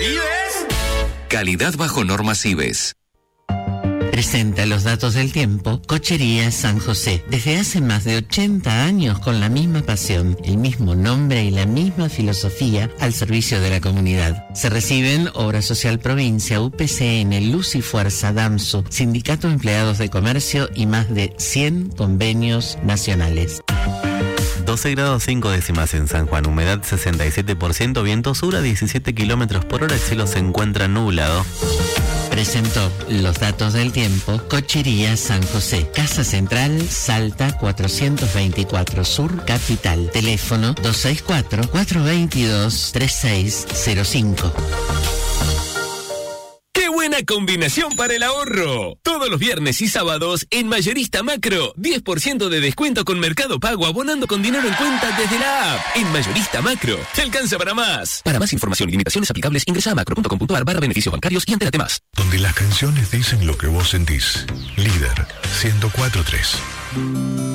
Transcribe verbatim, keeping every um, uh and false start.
¿Ives? Calidad bajo normas Ives. Presenta los datos del tiempo, Cochería San José. Desde hace más de ochenta años con la misma pasión, el mismo nombre y la misma filosofía al servicio de la comunidad. Se reciben Obra Social Provincia, U P C N, Luz y Fuerza, DAMSU, Sindicato de Empleados de Comercio y más de cien convenios nacionales. doce grados cinco décimas en San Juan, humedad sesenta y siete por ciento, viento sur a diecisiete kilómetros por hora, el cielo se encuentra nublado. Presentó los datos del tiempo, Cochería San José, Casa Central, Salta cuatrocientos veinticuatro Sur Capital, teléfono dos seis cuatro, cuatro dos dos, tres seis cero cinco. ¡Qué buena combinación para el ahorro! Todos los viernes y sábados en Mayorista Macro, diez por ciento de descuento con Mercado Pago abonando con dinero en cuenta desde la app. En Mayorista Macro, te alcanza para más. Para más información y limitaciones aplicables, ingresa a macro punto com punto a r barra beneficios bancarios y entérate más. Donde las canciones dicen lo que vos sentís. Líder ciento cuatro punto tres.